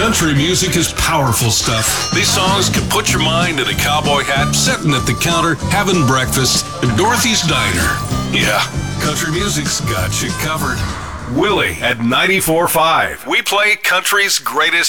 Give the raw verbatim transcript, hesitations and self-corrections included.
Country music is powerful stuff. These songs can put your mind in a cowboy hat, sitting at the counter, having breakfast at Dorothy's Diner. Yeah, country music's got you covered. Willie at ninety-four point five. We play country's greatest